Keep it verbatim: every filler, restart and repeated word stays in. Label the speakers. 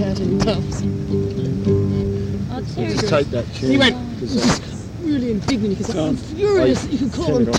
Speaker 1: out in tubs.
Speaker 2: Just take that chair.
Speaker 1: He went,
Speaker 2: Because, uh,
Speaker 1: really indignant because I'm furious that you could call them